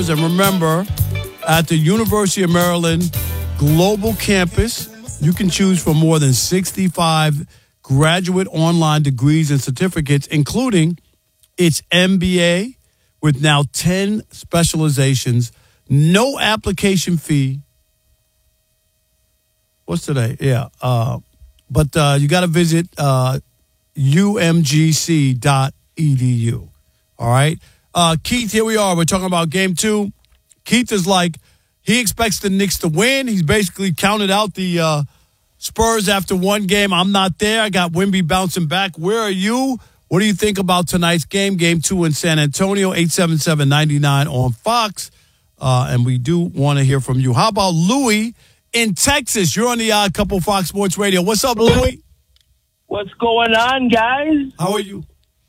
And remember, at the University of Maryland Global Campus, you can choose from more than 65 graduate online degrees and certificates, including its MBA with now 10 specializations, no application fee. What's today? Yeah. But you got to visit umgc.edu. All right. Keith, here we are. We're talking about game 2. Keith is like, he expects the Knicks to win. He's basically counted out the Spurs after one game. I'm not there. I got Wemby bouncing back. Where are you? What do you think about tonight's game, game 2 in San Antonio, 877-99 on Fox? And we do want to hear from you. How about Louis in Texas? You're on the Odd Couple Fox Sports Radio. What's up, Louis? What's going on, guys? How are you?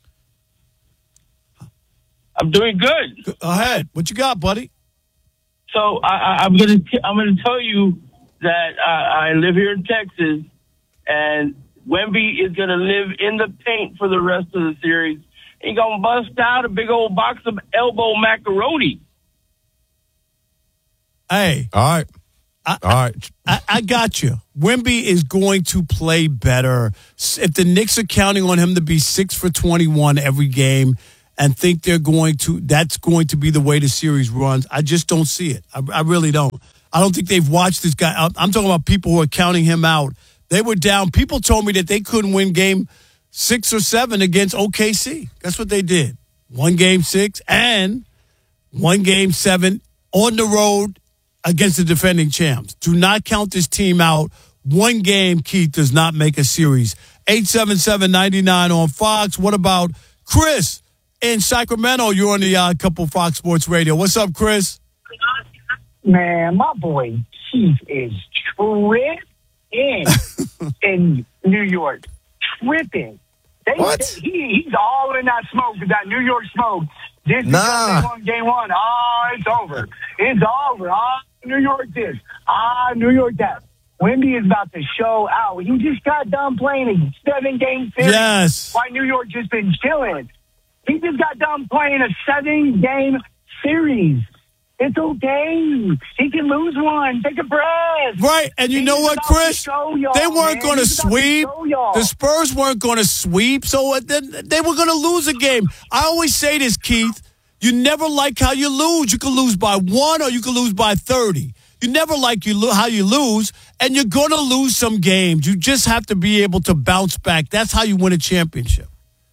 I'm doing good. Go ahead. What you got, buddy? So I'm gonna tell you that I live here in Texas, and Wemby is gonna live in the paint for the rest of the series. He's gonna bust out a big old box of elbow macaroni. Hey, All right. I got you. Wemby is going to play better. If the Knicks are counting on him to be 6 for 21 every game and think that's going to be the way the series runs, I just don't see it. I really don't. I don't think they've watched this guy. I'm talking about people who are counting him out. They were down. People told me that they couldn't win game 6 or 7 against OKC. That's what they did. Won game 6 and won game 7 on the road against the defending champs. Do not count this team out. One game, Keith, does not make a series. 877-99 on Fox. What about Chris in Sacramento? You're on the Odd Couple Fox Sports Radio. What's up, Chris? Man, my boy Keith is tripping in New York. Tripping. What? He's all in that smoke, that New York smoke. Just Nah. because they won game 1. It's over. It's over. New York this. New York that. Wemby is about to show out. He just got done playing a 7-game series. Yes. Why New York just been chilling. He just got done playing a 7-game series. It's okay. He can lose one. Take a breath. Right, and you know what, Chris? They weren't going to sweep. The Spurs weren't going to sweep, so they were going to lose a game. I always say this, Keith. You never like how you lose. You can lose by 1 or you can lose by 30. You never like how you lose, and you're going to lose some games. You just have to be able to bounce back. That's how you win a championship.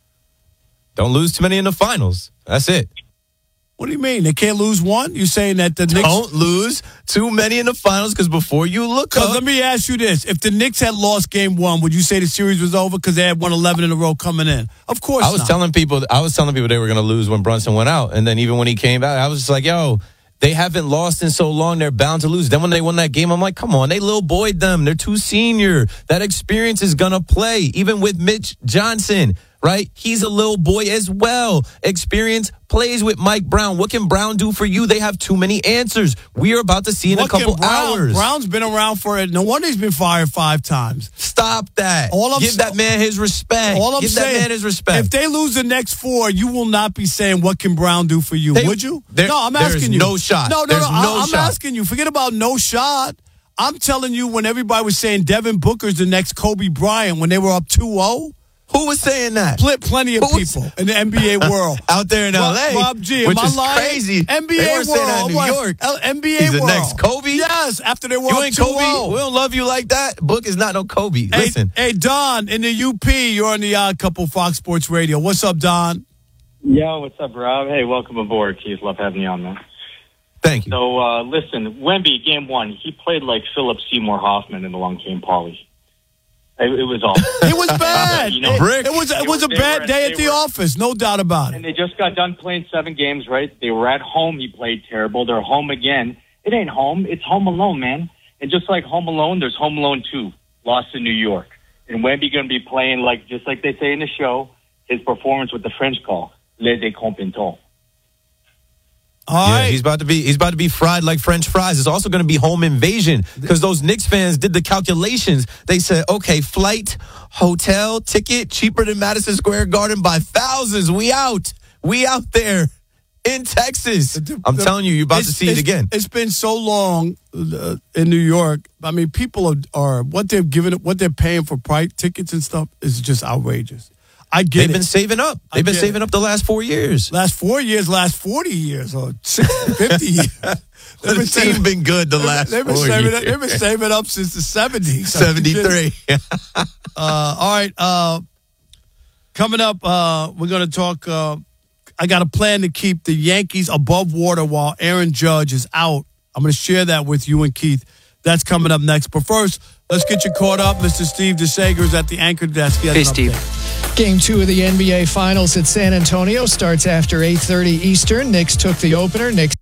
Don't lose too many in the finals. That's it. What do you mean? They can't lose one? You're saying that the Knicks... Don't lose too many in the finals because before you look up... Let me ask you this. If the Knicks had lost game 1, would you say the series was over because they had won 11 in a row coming in? Of course I was telling people they were going to lose when Brunson went out. And then even when he came back, I was just like, yo, they haven't lost in so long. They're bound to lose. Then when they won that game, I'm like, come on. They little boyed them. They're too senior. That experience is going to play. Even with Mitch Johnson, right? He's a little boy as well. Experience plays with Mike Brown. What can Brown do for you? They have too many answers. We are about to see in a couple hours. Brown's been around for it. No wonder he's been fired 5 times. Stop that. Give that man his respect. Give that man his respect. If they lose the next 4, you will not be saying, what can Brown do for you? Would you? No, I'm asking you. No shot. No. I'm asking you. Forget about no shot. I'm telling you, when everybody was saying Devin Booker's the next Kobe Bryant when they were up 2-0. Who was saying that? Plenty of people in the NBA world. Out there in L.A., Rob G, which am I is lying? crazy. NBA they weren't world. saying that in New York. NBA He's world. the next Kobe? Yes, after they were you up ain't 2-0. Kobe. We don't love you like that. Book is not no Kobe. Listen. Hey, Don, in the UP, you're on the Odd Couple Fox Sports Radio. What's up, Don? Yo, what's up, Rob? Hey, welcome aboard, Keith. Love having you on, man. Thank you. So, listen, Wemby, game 1, he played like Philip Seymour Hoffman in Along Came Polly. It was awful. It was bad. It was a bad day at the office, no doubt about it. And they just got done playing 7 games, right? They were at home. He played terrible. They're home again. It ain't home. It's Home Alone, man. And just like Home Alone, there's Home Alone 2, Lost in New York. And Wemby going to be playing, just like they say in the show, his performance with the French call, Les Décompentons. All right. He's about to be fried like French fries. It's also going to be home invasion because those Knicks fans did the calculations. They said, okay, flight, hotel, ticket, cheaper than Madison Square Garden by thousands. We out there in Texas. I'm telling you, you're about to see it again. It's been so long in New York. I mean, people are what they're paying for tickets and stuff is just outrageous. I get They've been saving up. They've been saving up the last 4 years. Last 4 years, last 40 years, or 50 years. The team been good the last 4 years. They've been saving up since the 70s. 73. All right. Coming up, we're going to talk. I got a plan to keep the Yankees above water while Aaron Judge is out. I'm going to share that with you and Keith. That's coming up next. But first, let's get you caught up. Mr. Steve DeSager is at the anchor desk. Hey, Steve. Game 2 of the NBA Finals at San Antonio starts after 8:30 Eastern. Knicks took the opener. Knicks.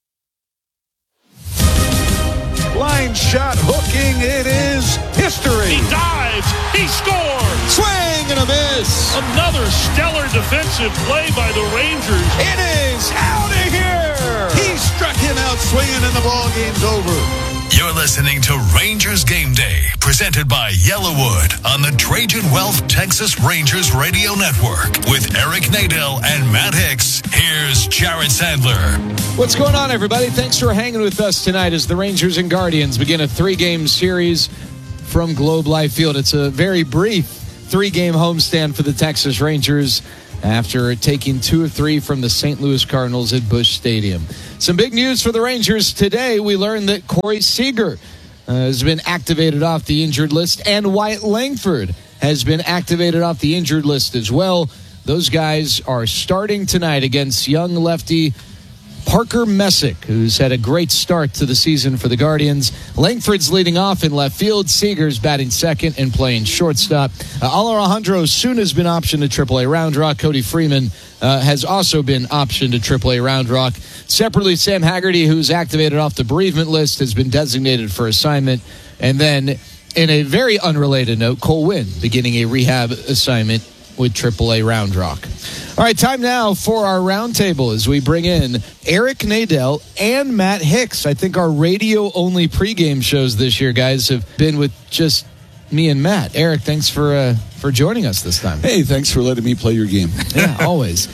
Line shot hooking. It is history. He dives. He scores. Swing and a miss. Another stellar defensive play by the Rangers. It is out of here. He struck him out swinging and the ball game's over. You're listening to Rangers Game Day, presented by Yellowwood on the Trajan Wealth Texas Rangers Radio Network. With Eric Nadel and Matt Hicks, here's Jared Sandler. What's going on, everybody? Thanks for hanging with us tonight as the Rangers and Guardians begin a 3-game series from Globe Life Field. It's a very brief 3-game homestand for the Texas Rangers after taking 2 of 3 from the St. Louis Cardinals at Busch Stadium. Some big news for the Rangers today. We learned that Corey Seager has been activated off the injured list, and Wyatt Langford has been activated off the injured list as well. Those guys are starting tonight against young lefty Parker Messick, who's had a great start to the season for the Guardians. Langford's leading off in left field. Seager's batting second and playing shortstop. Alejandro Osuna has been optioned to AAA Round Rock. Cody Freeman has also been optioned to AAA Round Rock. Separately, Sam Haggerty, who's activated off the bereavement list, has been designated for assignment. And then, in a very unrelated note, Cole Winn beginning a rehab assignment with AAA Round Rock. All right, time now for our roundtable as we bring in Eric Nadel and Matt Hicks. I think our radio-only pregame shows this year, guys, have been with just me and Matt. Eric, thanks for joining us this time. Hey, thanks for letting me play your game. Yeah, always.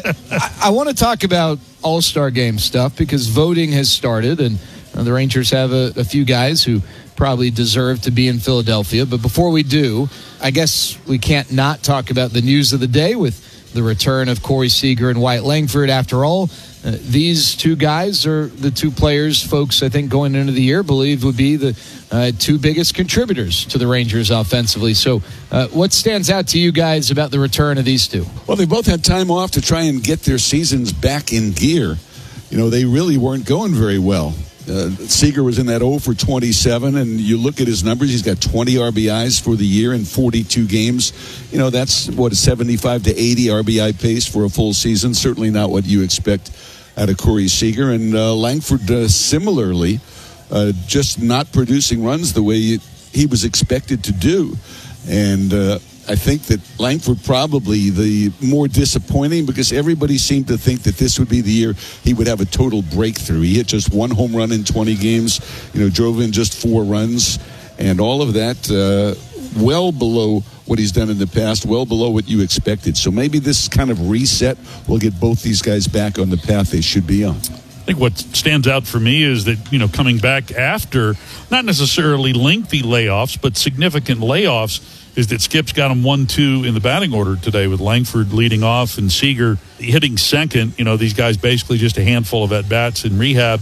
I want to talk about All-Star Game stuff because voting has started, and the Rangers have a few guys who probably deserve to be in Philadelphia. But before we do, I guess we can't not talk about the news of the day with the return of Corey Seager and Wyatt Langford. After all, these two guys are the two players folks, I think, going into the year believe would be the 2 biggest contributors to the Rangers offensively. So what stands out to you guys about the return of these two? Well, they both had time off to try and get their seasons back in gear. You know, they really weren't going very well. Seager was in that 0 for 27, and you look at his numbers, he's got 20 RBIs for the year in 42 games. You know, that's, a 75 to 80 RBI pace for a full season. Certainly not what you expect out of Corey Seager. And Langford, similarly, just not producing runs the way he was expected to do. And I think that Langford probably the more disappointing because everybody seemed to think that this would be the year he would have a total breakthrough. He hit just 1 home run in 20 games, drove in just 4 runs, and all of that well below what he's done in the past, well below what you expected. So maybe this kind of reset will get both these guys back on the path they should be on. I think what stands out for me is that, coming back after not necessarily lengthy layoffs, but significant layoffs, is that Skip's got him 1-2 in the batting order today with Langford leading off and Seager hitting second. These guys basically just a handful of at-bats in rehab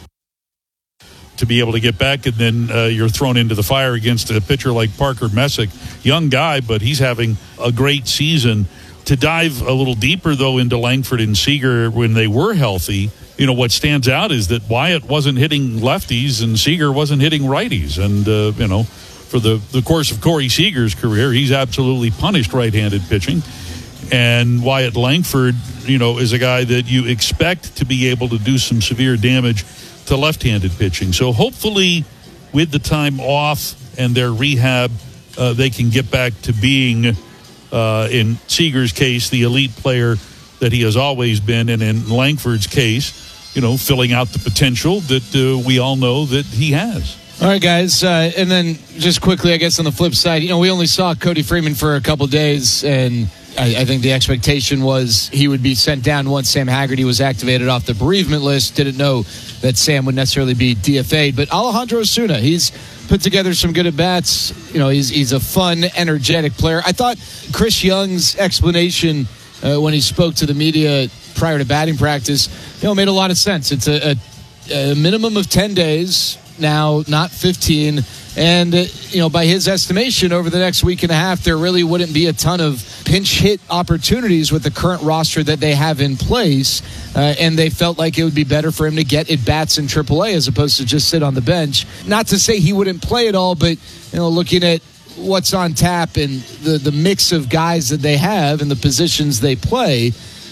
to be able to get back, and then you're thrown into the fire against a pitcher like Parker Messick. Young guy, but he's having a great season. To dive a little deeper, though, into Langford and Seager when they were healthy, what stands out is that Wyatt wasn't hitting lefties and Seager wasn't hitting righties. And, for the course of Corey Seager's career, he's absolutely punished right-handed pitching. And Wyatt Langford, is a guy that you expect to be able to do some severe damage to left-handed pitching. So hopefully with the time off and their rehab, they can get back to being, in Seager's case, the elite player that he has always been, and in Langford's case, filling out the potential that we all know that he has. All right, guys, and then just quickly, I guess on the flip side, we only saw Cody Freeman for a couple days, and I think the expectation was he would be sent down once Sam Haggerty was activated off the bereavement list. Didn't know that Sam would necessarily be DFA'd. But Alejandro Osuna, he's put together some good at-bats. He's a fun, energetic player. I thought Chris Young's explanation when he spoke to the media prior to batting practice, made a lot of sense. It's a minimum of 10 days now, not 15. And, by his estimation, over the next week and a half, there really wouldn't be a ton of pinch hit opportunities with the current roster that they have in place. And they felt like it would be better for him to get at-bats in AAA as opposed to just sit on the bench. Not to say he wouldn't play at all, but, looking at what's on tap and the mix of guys that they have and the positions they play,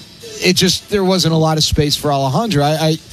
there wasn't a lot of space for Alejandro.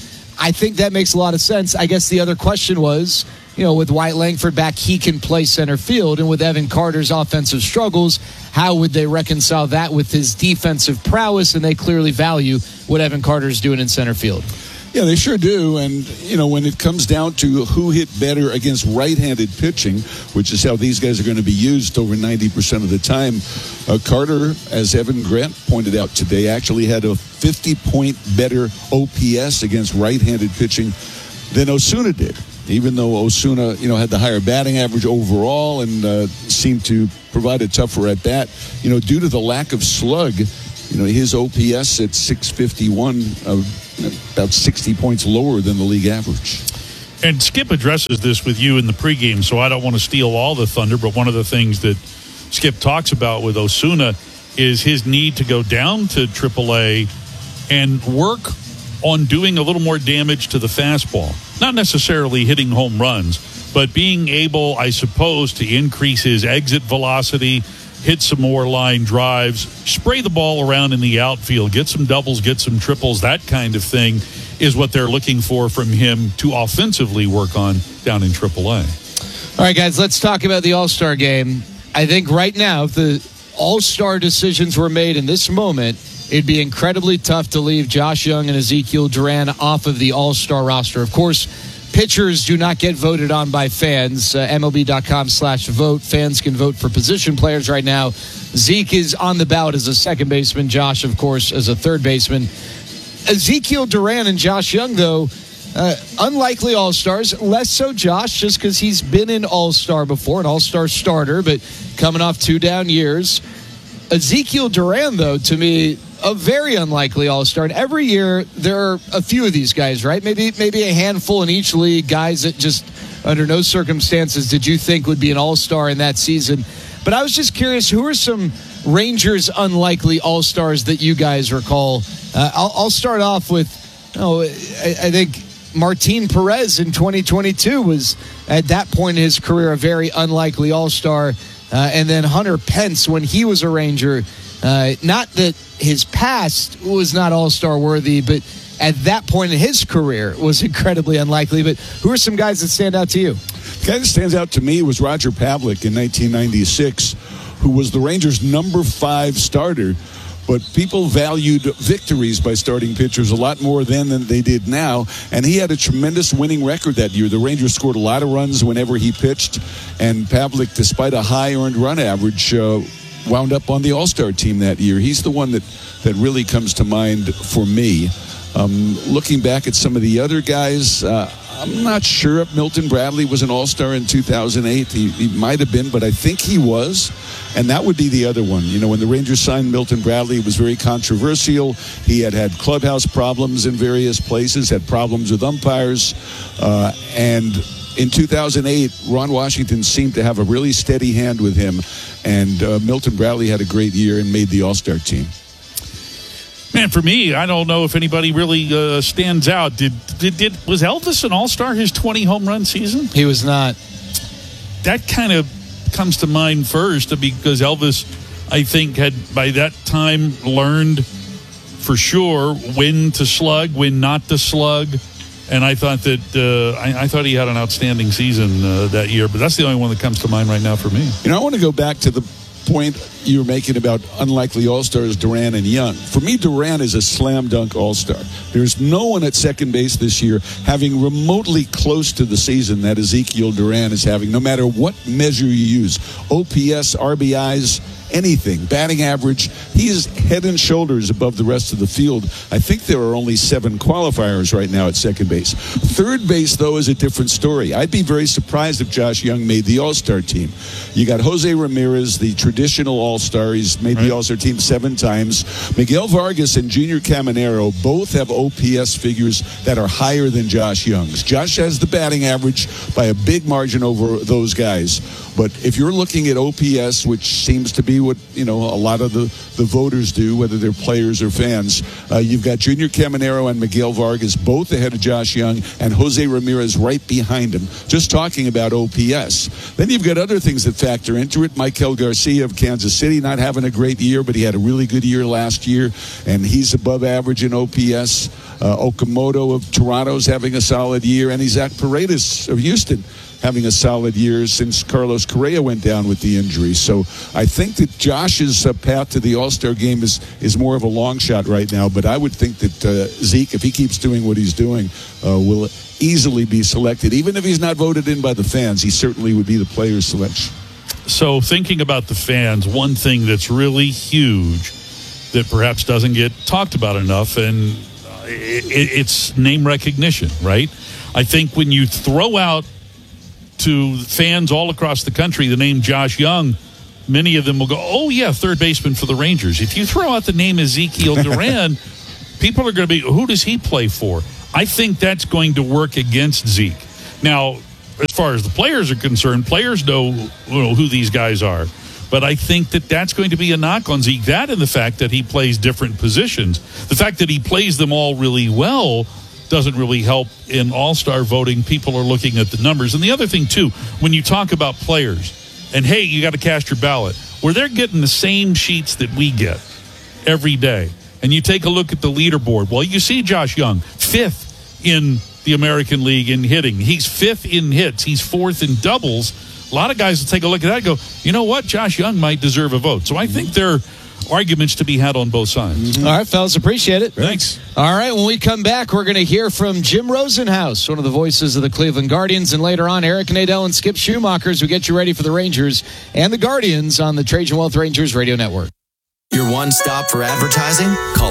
I think that makes a lot of sense. I guess the other question was, with Wyatt Langford back, he can play center field. And with Evan Carter's offensive struggles, how would they reconcile that with his defensive prowess? And they clearly value what Evan Carter's doing in center field. Yeah, they sure do. And, when it comes down to who hit better against right-handed pitching, which is how these guys are going to be used over 90% of the time, Carter, as Evan Grant pointed out today, actually had a 50-point better OPS against right-handed pitching than Osuna did. Even though Osuna, had the higher batting average overall and seemed to provide a tougher at-bat, due to the lack of slug, his OPS at 651, about 60 points lower than the league average. And Skip addresses this with you in the pregame, so I don't want to steal all the thunder, but one of the things that Skip talks about with Osuna is his need to go down to AAA and work on doing a little more damage to the fastball. Not necessarily hitting home runs, but being able, I suppose, to increase his exit velocity, hit some more line drives, spray the ball around in the outfield, get some doubles, get some triples, that kind of thing is what they're looking for from him to offensively work on down in AAA. All right, guys, let's talk about the All-Star game. I think right now, if the All-Star decisions were made in this moment, it'd be incredibly tough to leave Josh Young and Ezekiel Duran off of the All-Star roster. Of course, pitchers do not get voted on by fans. MLB.com/vote. Fans can vote for position players right now. Zeke is on the ballot as a second baseman. Josh, of course, as a third baseman. Ezekiel Duran and Josh Young, though, unlikely All-Stars. Less so Josh, just because he's been an All-Star before, an All-Star starter, but coming off 2 down years. Ezekiel Duran, though, to me, a very unlikely All-Star. And every year, there are a few of these guys, right? Maybe a handful in each league, guys that just, under no circumstances, did you think would be an All-Star in that season. But I was just curious, who are some Rangers unlikely All-Stars that you guys recall? I'll start off with, I think Martin Perez in 2022 was, at that point in his career, a very unlikely All-Star. And then Hunter Pence, when he was a Ranger, not that his past was not All-Star worthy, but at that point in his career was incredibly unlikely. But who are some guys that stand out to you? The guy that stands out to me was Roger Pavlik in 1996, who was the Rangers' number 5 starter. But people valued victories by starting pitchers a lot more then than they did now. And he had a tremendous winning record that year. The Rangers scored a lot of runs whenever he pitched. And Pavlik, despite a high earned run average, wound up on the All-Star team that year. He's the one that really comes to mind for me. Looking back at some of the other guys, I'm not sure if Milton Bradley was an All-Star in 2008. He might have been, but I think he was. And that would be the other one. When the Rangers signed Milton Bradley, it was very controversial. He had clubhouse problems in various places, had problems with umpires. And in 2008, Ron Washington seemed to have a really steady hand with him. And Milton Bradley had a great year and made the All-Star team. Man, for me, I don't know if anybody really stands out. Was Elvis an All-Star his 20 home run season? He was not. That kind of comes to mind first because Elvis, I think, had by that time learned for sure when to slug, when not to slug. And I thought that I thought he had an outstanding season that year. But that's the only one that comes to mind right now for me. I want to go back to the point you were making about unlikely All-Stars, Duran and Young. For me, Duran is a slam dunk All-Star. There's no one at second base this year having remotely close to the season that Ezekiel Duran is having, no matter what measure you use. OPS, RBIs, anything. Batting average, he is head and shoulders above the rest of the field. I think there are only 7 qualifiers right now at second base. Third base, though, is a different story. I'd be very surprised if Josh Young made the All-Star team. You got Jose Ramirez, the traditional All-Star. He's made the All-Star team 7 times. Miguel Vargas and Junior Caminero both have OPS figures that are higher than Josh Young's. Josh has the batting average by a big margin over those guys. But if you're looking at OPS, which seems to be what a lot of the voters do, whether they're players or fans, you've got Junior Caminero and Miguel Vargas both ahead of Josh Young, and Jose Ramirez right behind him. Just talking about OPS. Then you've got other things that factor into it. Michael Garcia of Kansas City not having a great year, but he had a really good year last year, and he's above average in OPS. Okamoto of Toronto's having a solid year, and Zach Paredes of Houston having a solid year since Carlos Correa went down with the injury. So I think that Josh's path to the All-Star game is more of a long shot right now, but I would think that Zeke, if he keeps doing what he's doing, will easily be selected. Even if he's not voted in by the fans, he certainly would be the player's selection. So thinking about the fans, one thing that's really huge that perhaps doesn't get talked about enough, and it's name recognition, right? I think when you throw out to fans all across the country the name Josh Young, many of them will go, oh, yeah, third baseman for the Rangers. If you throw out the name Ezekiel Duran, people are going to be, who does he play for? I think that's going to work against Zeke. Now, as far as the players are concerned, players know who these guys are. But I think that that's going to be a knock on Zeke. That and the fact that he plays different positions. The fact that he plays them all really well doesn't really help in all-star voting. People are looking at the numbers. And the other thing, too, when you talk about players, and, hey, you got to cast your ballot, where they're getting the same sheets that we get every day. And you take a look at the leaderboard. Well, you see Josh Young, 5th in the American League in hitting. He's 5th in hits. He's 4th in doubles. A lot of guys will take a look at that and go, you know what? Josh Young might deserve a vote. So I think there are arguments to be had on both sides. All right, fellas, appreciate it. Thanks. All right, when we come back, we're going to hear from Jim Rosenhaus, one of the voices of the Cleveland Guardians, and later on, Eric Nadel and Skip Schumacher as we get you ready for the Rangers and the Guardians on the Trajan Wealth Rangers Radio Network. Your one stop for advertising? Call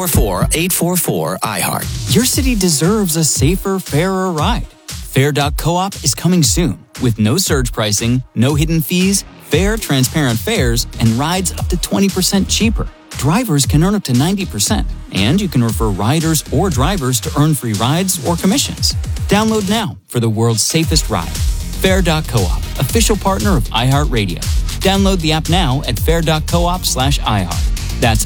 844-844-IHEART. Your city deserves a safer, fairer ride. Fair.coop is coming soon with no surge pricing, no hidden fees, fair, transparent fares, and rides up to 20% cheaper. Drivers can earn up to 90%, and you can refer riders or drivers to earn free rides or commissions. Download now for the world's safest ride. Fair.coop, official partner of iHeartRadio. Download the app now at fair.coop/iHeart. That's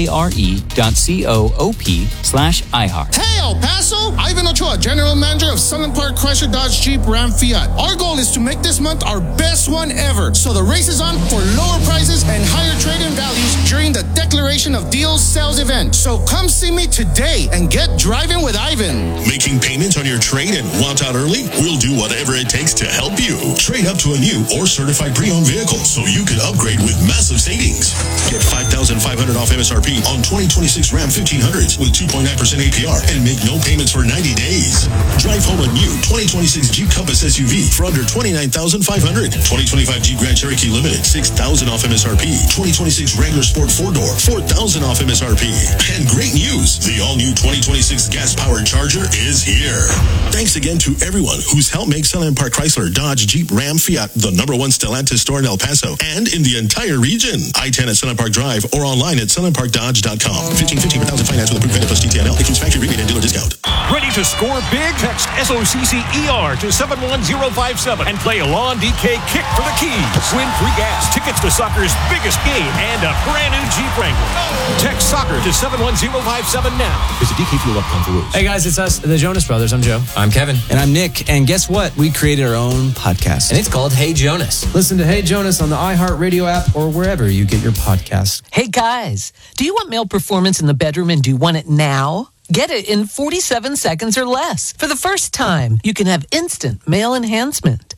FARE.coop/iHeart. Hey, El Paso! Ivan Ochoa, General Manager of Sunland Park Chrysler Dodge Jeep Ram Fiat. Our goal is to make this month our best one ever. So the race is on for lower prices and higher trade-in values during the Declaration of Deals sales event. So come see me today and get driving with Ivan. Making payments on your trade and want out early? We'll do whatever it takes to help you. Trade up to a new or certified pre-owned vehicle so you can upgrade with massive savings. Get $5,500 off MSRP on 2026 Ram 1500s with 2.9% APR and make no payments for 90 days. Drive home a new 2026 Jeep Compass SUV for under $29,500. 2025 Jeep Grand Cherokee Limited, $6,000 off MSRP. 2026 Wrangler Sport 4-door, $4,000 off MSRP. And great news, the all-new 2026 gas-powered Charger is here. Thanks again to everyone who's helped make Sunland Park Chrysler, Dodge, Jeep, Ram, Fiat the #1 Stellantis store in El Paso and in the entire region. I-10 at Sunland Park Drive or online at sunlandparkdodge.com. 1550 per thousand finance with approved credit plus DTNL. Includes factory rebate and dealer discount. Ready to score big? Text SOCCER to 71057 and play Lawn DK Kick for the Keys. Win free gas, tickets to soccer's biggest game, and a brand new Jeep Wrangler. Text soccer to 71057 now. Visit DKFuel.com for rules. Hey guys, it's us, the Jonas Brothers. I'm Joe. I'm Kevin. And I'm Nick. And guess what? We created our own podcast. And it's called Hey Jonas. Listen to Hey Jonas on the iHeartRadio app or wherever you get your podcasts. Hey guys, do you want male performance in the bedroom and do you want it now? Get it in 47 seconds or less. For the first time, you can have instant male enhancement.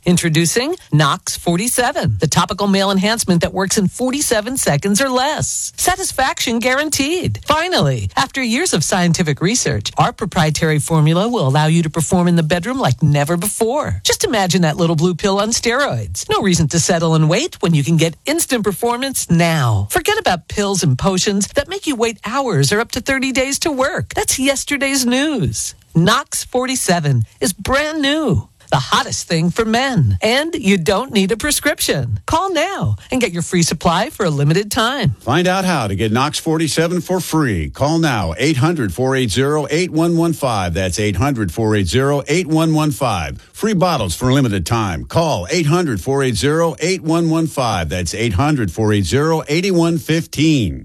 Introducing Knox 47, the topical male enhancement that works in 47 seconds or less. Satisfaction guaranteed. Finally, after years of scientific research, our proprietary formula will allow you to perform in the bedroom like never before. Just imagine that little blue pill on steroids. No reason to settle and wait when you can get instant performance now. Forget about pills and potions that make you wait hours or up to 30 days to work. That's yesterday's news. Knox 47 is brand new. The hottest thing for men. And you don't need a prescription. Call now and get your free supply for a limited time. Find out how to get Knox 47 for free. Call now, 800-480-8115. That's 800-480-8115. Free bottles for a limited time. Call 800-480-8115. That's 800-480-8115.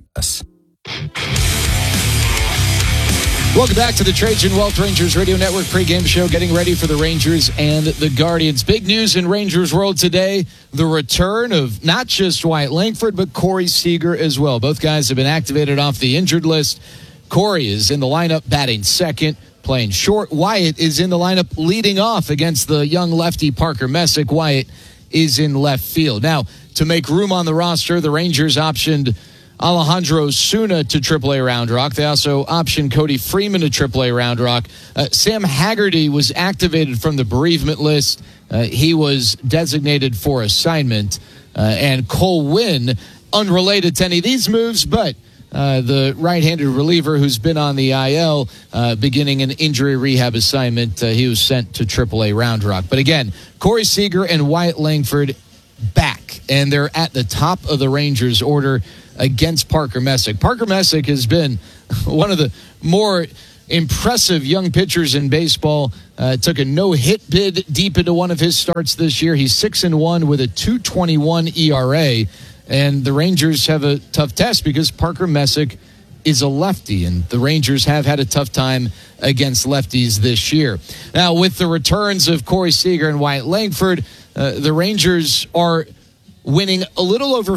Welcome back to the Trajan Wealth Rangers Radio Network pregame show, getting ready for the Rangers and the Guardians. Big news in Rangers world today, the return of not just Wyatt Langford, but Corey Seager as well. Both guys have been activated off the injured list. Corey is in the lineup batting second, playing short. Wyatt is in the lineup leading off against the young lefty Parker Messick. Wyatt is in left field. Now, to make room on the roster, the Rangers optioned Alejandro Suna to AAA Round Rock. They also optioned Cody Freeman to AAA Round Rock. Sam Haggerty was activated from the bereavement list. He was designated for assignment. And Cole Winn, unrelated to any of these moves, but the right-handed reliever who's been on the IL beginning an injury rehab assignment, he was sent to AAA Round Rock. But again, Corey Seager and Wyatt Langford back, and they're at the top of the Rangers order against Parker Messick. Parker Messick has been one of the more impressive young pitchers in baseball. Took a no-hit bid deep into one of his starts this year. He's 6-1 with a 2.21 ERA, and the Rangers have a tough test because Parker Messick is a lefty, and the Rangers have had a tough time against lefties this year. Now, with the returns of Corey Seager and Wyatt Langford, the Rangers are winning a little over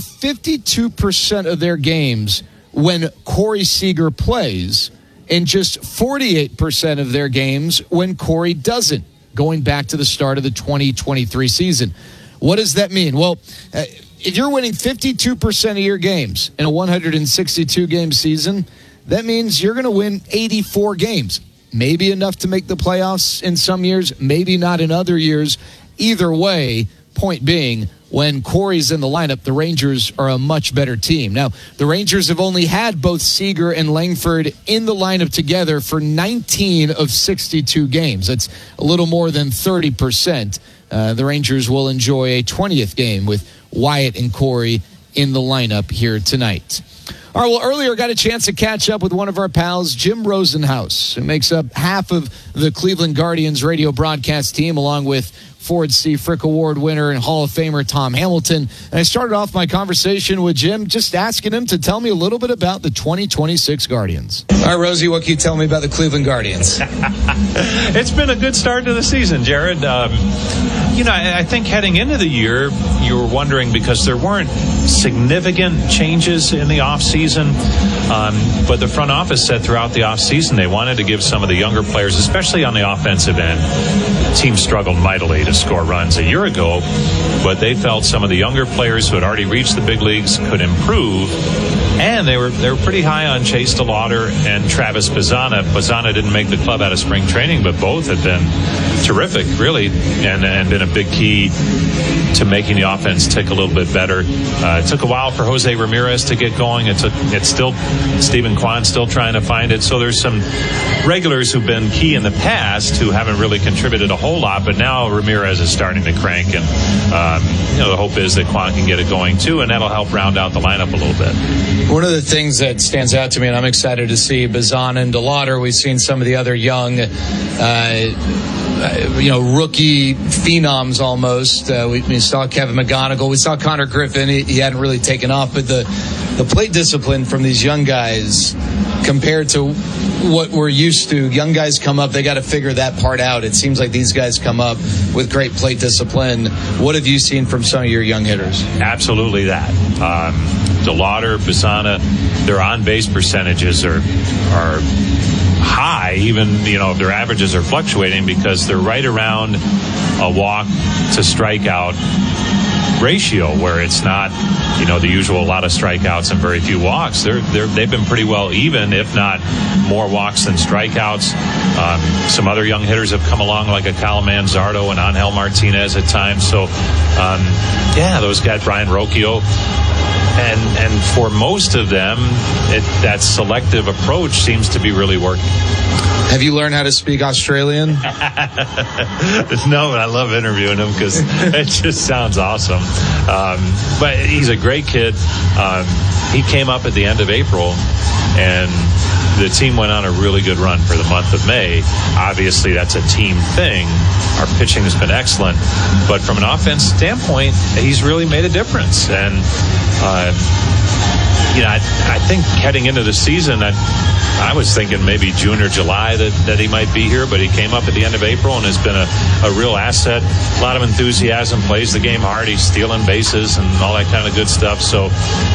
52% of their games when Corey Seager plays, and just 48% of their games when Corey doesn't, going back to the start of the 2023 season. What does that mean? Well, if you're winning 52% of your games in a 162-game season, that means you're going to win 84 games. Maybe enough to make the playoffs in some years, maybe not in other years. Either way, point being, when Corey's in the lineup, the Rangers are a much better team. Now, the Rangers have only had both Seager and Langford in the lineup together for 19 of 62 games. That's a little more than 30%. The Rangers will enjoy a 20th game with Wyatt and Corey in the lineup here tonight. All right, well, earlier got a chance to catch up with one of our pals, Jim Rosenhaus, who makes up half of the Cleveland Guardians radio broadcast team, along with Ford C. Frick Award winner and Hall of Famer Tom Hamilton. And I started off my conversation with Jim just asking him to tell me a little bit about the 2026 Guardians. All right, Rosie, what can you tell me about the Cleveland Guardians? It's been a good start to the season, Jared. I think heading into the year, you were wondering because there weren't significant changes in the offseason, but the front office said throughout the offseason they wanted to give some of the younger players, especially on the offensive end. The team struggled mightily to score runs a year ago, but they felt some of the younger players who had already reached the big leagues could improve, and they were pretty high on Chase DeLauder and Travis Bazzana. Bazzana didn't make the club out of spring training, but both have been terrific, really, and been a big key to making the offense tick a little bit better. It took a while for Jose Ramirez to get going. It's still Stephen Kwan still trying to find it. So there's some regulars who've been key in the past who haven't really contributed a whole lot, but now Ramirez is starting to crank, and the hope is that Kwan can get it going too, and that'll help round out the lineup a little bit. One of the things that stands out to me, and I'm excited to see Bazzana and DeLauder. We've seen some of the other young rookie phenoms almost. We saw Kevin McGonigal. We saw Connor Griffin. He hadn't really taken off, but the plate discipline from these young guys compared to what we're used to, young guys come up, they got to figure that part out. It seems like these guys come up with great plate discipline. What have you seen from some of your young hitters? Absolutely that. DeLauder, Bazzana, their on-base percentages are high, even, if their averages are fluctuating, because they're right around a walk to strikeout ratio, where it's not, the usual lot of strikeouts and very few walks. They've been pretty well even, if not more walks than strikeouts. Some other young hitters have come along, like a Cal Manzardo and Angel Martinez at times. So, those guys, Brian Rocchio. And for most of them, that selective approach seems to be really working. Have you learned how to speak Australian? No, but I love interviewing him because it just sounds awesome. But he's a great kid. He came up at the end of April, and the team went on a really good run for the month of May. Obviously, that's a team thing. Our pitching has been excellent. But from an offense standpoint, he's really made a difference. And, I think heading into the season, I was thinking maybe June or July that he might be here, but he came up at the end of April and has been a real asset. A lot of enthusiasm, plays the game hard. He's stealing bases and all that kind of good stuff. So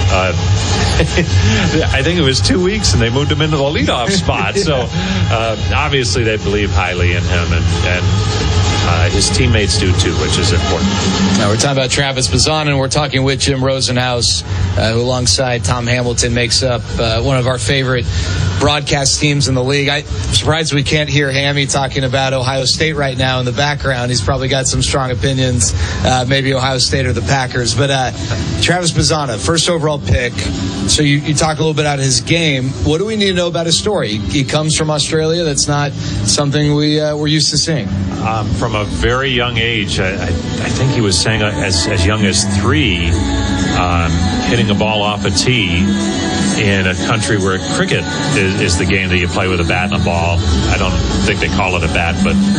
I think it was 2 weeks and they moved him into the leadoff spot. So obviously they believe highly in him, and his teammates do too, which is important. Now we're talking about Travis Bazan, and we're talking with Jim Rosenhaus, who alongside Tom Hamilton makes up one of our favorite broadcast teams in the league. I'm surprised we can't hear Hammy talking about Ohio State right now in the background. He's probably got some strong opinions, maybe Ohio State or the Packers. But Travis Bazan, first overall pick. So you talk a little bit about his game. What do we need to know about his story? He comes from Australia. That's not something we're used to seeing. From a very young age, I think he was saying as young as 3, hitting a ball off a tee in a country where cricket is the game that you play with a bat and a ball. I don't think they call it a bat,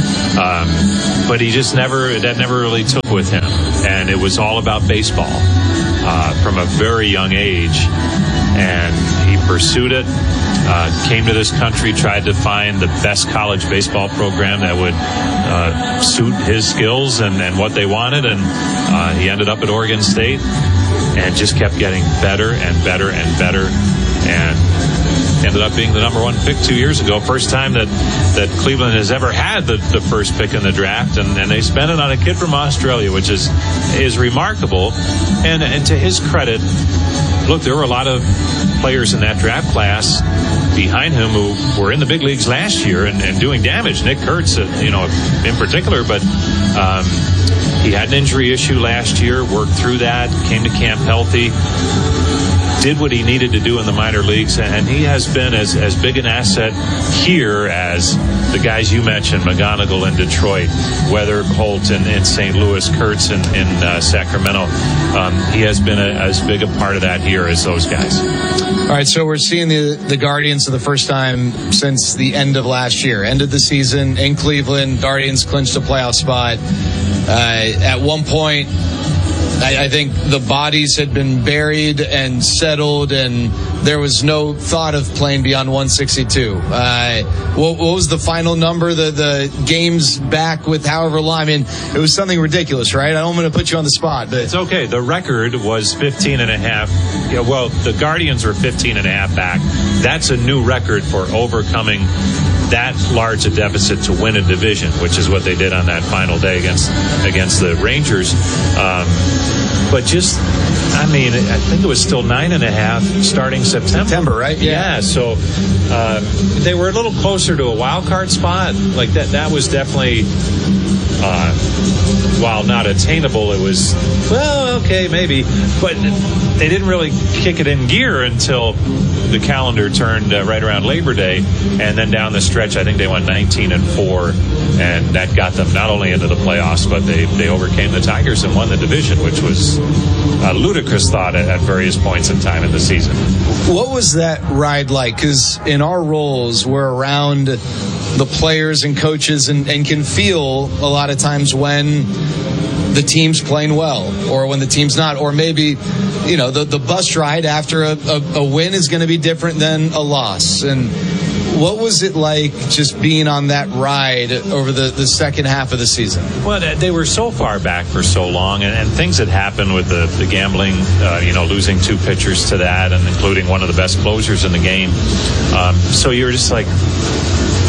but he just never really took with him. And it was all about baseball from a very young age. And he pursued it, came to this country, tried to find the best college baseball program that would suit his skills and what they wanted. And he ended up at Oregon State and just kept getting better and better and better, and ended up being the number 1 pick 2 years ago. First time that Cleveland has ever had the first pick in the draft, and they spent it on a kid from Australia, which is remarkable. And to his credit, look, there were a lot of players in that draft class behind him who were in the big leagues last year and doing damage. Nick Kurtz, in particular, but he had an injury issue last year, worked through that, came to camp healthy, did what he needed to do in the minor leagues, and he has been as big an asset here as the guys you mentioned, McGonigal in Detroit, Weather, Holt in St. Louis, Kurtz in Sacramento. He has been as big a part of that here as those guys. All right, so we're seeing the Guardians for the first time since the end of last year. End of the season in Cleveland, Guardians clinched a playoff spot. At one point, I think the bodies had been buried and settled, and there was no thought of playing beyond 162. What was the final number? The games back with however long? I mean, it was something ridiculous, right? I don't want to put you on the spot, but it's okay. The record was 15 and a half. Yeah, well, the Guardians were 15 and a half back. That's a new record for overcoming that large a deficit to win a division, which is what they did on that final day against the Rangers. But just, I think it was still 9.5 starting September, right? Yeah. So they were a little closer to a wild card spot. Like that was definitely, while not attainable, it was, well, okay, maybe. But they didn't really kick it in gear until the calendar turned right around Labor Day, and then down the stretch, I think they went 19-4, and that got them not only into the playoffs, but they overcame the Tigers and won the division, which was a ludicrous thought at various points in time in the season. What was that ride like? Because in our roles, we're around the players and coaches and can feel a lot of times when the team's playing well or when the team's not, or maybe, the bus ride after a win is going to be different than a loss. And what was it like just being on that ride over the second half of the season? Well, they were so far back for so long, and things had happened with the gambling, losing 2 pitchers to that, and including one of the best closers in the game. So you were just like,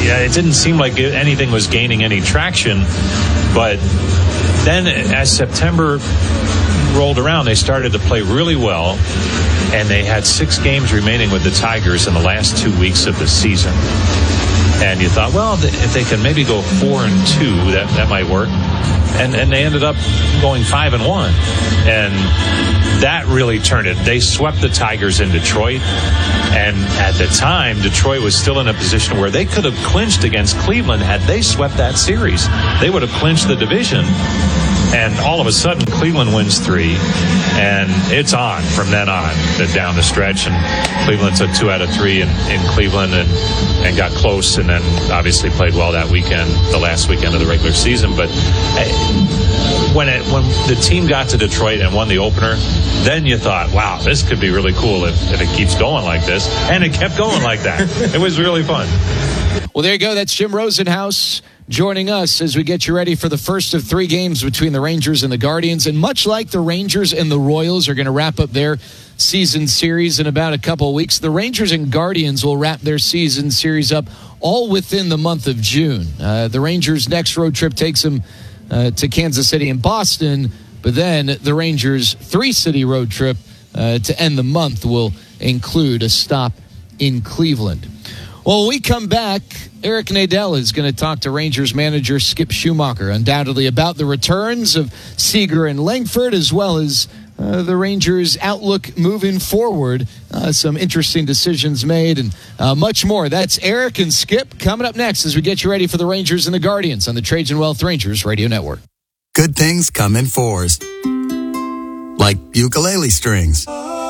it didn't seem like anything was gaining any traction. But then as September rolled around, they started to play really well, and they had 6 games remaining with the Tigers in the last 2 weeks of the season. And you thought, well, if they can maybe go 4-2, that might work. And they ended up going 5-1. And that really turned it. They swept the Tigers in Detroit. And at the time, Detroit was still in a position where they could have clinched against Cleveland had they swept that series. They would have clinched the division. And all of a sudden, Cleveland wins 3, and it's on from then on, down the stretch. And Cleveland took 2 out of 3 in Cleveland and got close, and then obviously played well that weekend, the last weekend of the regular season. But when the team got to Detroit and won the opener, then you thought, wow, this could be really cool if it keeps going like this. And it kept going like that. It was really fun. Well, there you go. That's Jim Rosenhaus joining us as we get you ready for the first of 3 games between the Rangers and the Guardians. And much like the Rangers and the Royals are going to wrap up their season series in about a couple of weeks, the Rangers and Guardians will wrap their season series up all within the month of June. The Rangers' next road trip takes them to Kansas City and Boston, but then the Rangers' 3-city road trip to end the month will include a stop in Cleveland. Well, when we come back, Eric Nadel is going to talk to Rangers manager Skip Schumacher, undoubtedly about the returns of Seager and Langford, as well as the Rangers' outlook moving forward. Some interesting decisions made and much more. That's Eric and Skip coming up next as we get you ready for the Rangers and the Guardians on the Trajan Wealth Rangers Radio Network. Good things come in 4s, like ukulele strings,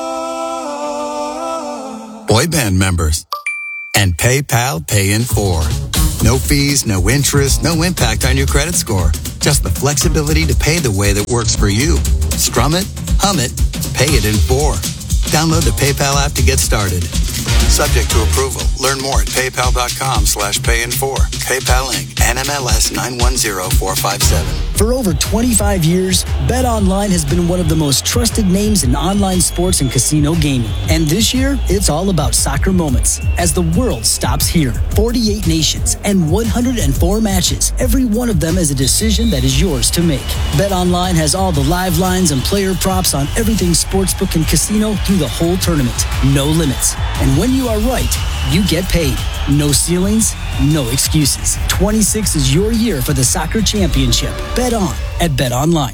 boy band members, and PayPal Pay in 4. No fees, no interest, no impact on your credit score. Just the flexibility to pay the way that works for you. Strum it, hum it, pay it in 4. Download the PayPal app to get started. Subject to approval. Learn more at paypal.com/payin4. PayPal Inc. NMLS 910457. For over 25 years, BetOnline has been one of the most trusted names in online sports and casino gaming. And this year, it's all about soccer moments. As the world stops here, 48 nations and 104 matches. Every one of them is a decision that is yours to make. BetOnline has all the live lines and player props on everything sportsbook and casino through the whole tournament. No limits. And when you are right, you get paid. No ceilings, no excuses. 26 is your year for the soccer championship. Bet on at BetOnline.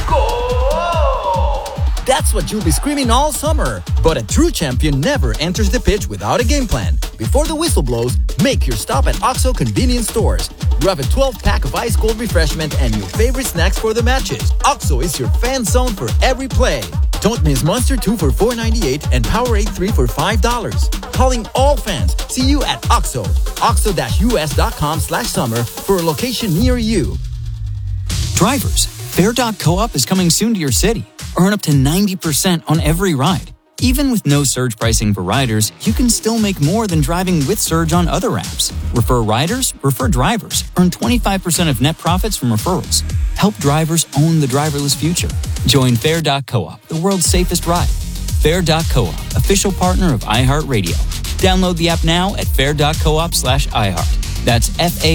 That's what you'll be screaming all summer. But a true champion never enters the pitch without a game plan. Before the whistle blows, make your stop at OXXO convenience stores. Grab a 12-pack of ice-cold refreshment and your favorite snacks for the matches. OXXO is your fan zone for every play. Don't miss Monster 2 for $4.98 and Powerade 3 for $5. Calling all fans. See you at OXXO. OXXO-US.com/summer for a location near you. Drivers, Fair.coop is coming soon to your city. Earn up to 90% on every ride. Even with no surge pricing for riders, you can still make more than driving with surge on other apps. Refer riders, refer drivers. Earn 25% of net profits from referrals. Help drivers own the driverless future. Join Fair.coop, the world's safest ride. Fair.coop, official partner of iHeartRadio. Download the app now at fair.coop/iHeart. That's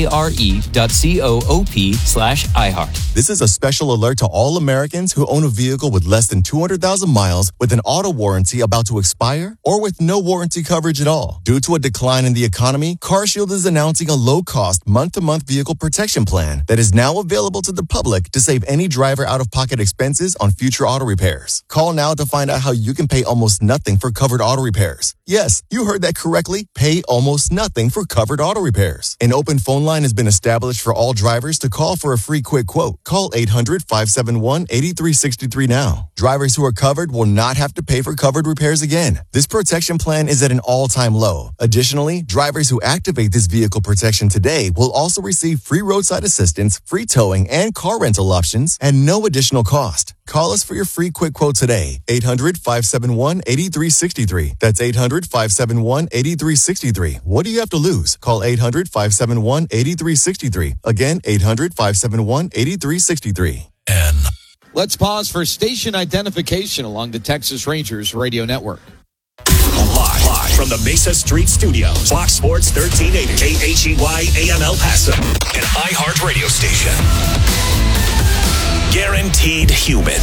FARE.coop/iHeart. This is a special alert to all Americans who own a vehicle with less than 200,000 miles with an auto warranty about to expire or with no warranty coverage at all. Due to a decline in the economy, CarShield is announcing a low-cost month-to-month vehicle protection plan that is now available to the public to save any driver out-of-pocket expenses on future auto repairs. Call now to find out how you can pay almost nothing for covered auto repairs. Yes, you heard that correctly. Pay almost nothing for covered auto repairs. An open phone line has been established for all drivers to call for a free quick quote. Call 800-571-8363 now. Drivers who are covered will not have to pay for covered repairs again. This protection plan is at an all-time low. Additionally, drivers who activate this vehicle protection today will also receive free roadside assistance, free towing, and car rental options at no additional cost. Call us for your free quick quote today. 800-571-8363. That's 800-571-8363. What do you have to lose? Call 800-571-8363. Again, 800-571-8363. Let's pause for station identification along the Texas Rangers radio network. From the Mesa Street Studios, Fox Sports 1380, KHEY AM El Paso, an iHeart radio station. Guaranteed human.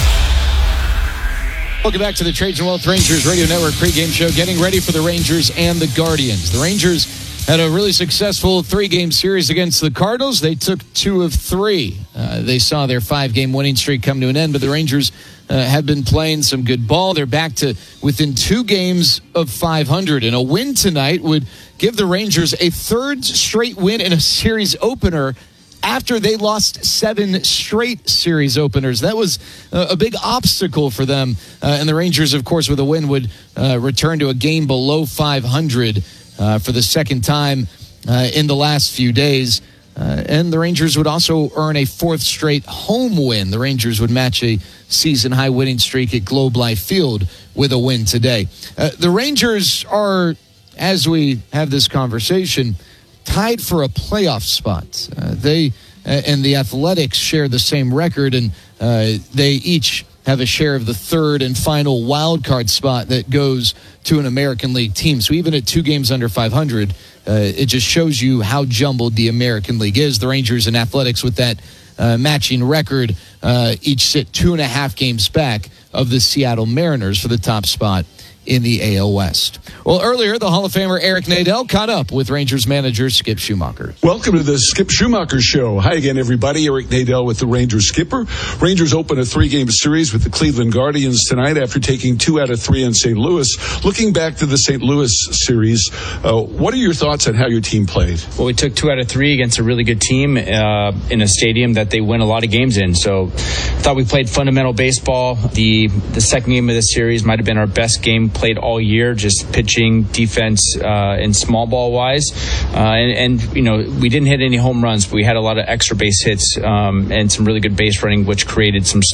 Welcome back to the Trajan Wealth Rangers Radio Network pregame show, getting ready for the Rangers and the Guardians. The Rangers had a really successful 3-game series against the Cardinals. They took 2 of 3. They saw their 5-game winning streak come to an end, but the Rangers have been playing some good ball. They're back to within 2 games of 500, and a win tonight would give the Rangers a 3rd straight win in a series opener after they lost 7 straight series openers. That was a big obstacle for them. And the Rangers, of course, with a win would return to a game below 500 for the second time in the last few days. And the Rangers would also earn a 4th straight home win. The Rangers would match a season-high winning streak at Globe Life Field with a win today. The Rangers are, as we have this conversation, tied for a playoff spot. They and the Athletics share the same record, and they each have a share of the 3rd and final wild card spot that goes to an American League team. So even at 2 games under 500, it just shows you how jumbled the American League is. The Rangers and Athletics, with that matching record, each sit 2.5 games back of the Seattle Mariners for the top spot in the AL West. Well, earlier, the Hall of Famer Eric Nadel caught up with Rangers manager Skip Schumacher. Welcome to the Skip Schumacher Show. Hi again, everybody. Eric Nadel with the Rangers skipper. Rangers open a 3-game series with the Cleveland Guardians tonight after taking 2 out of 3 in St. Louis. Looking back to the St. Louis series, what are your thoughts on how your team played? Well, we took 2 out of 3 against a really good team in a stadium that they win a lot of games in. So I thought we played fundamental baseball. The second game of the series might have been our best game played all year, just pitching, defense, and small ball wise. And you know, we didn't hit any home runs, but we had a lot of extra base hits and some really good base running, which created some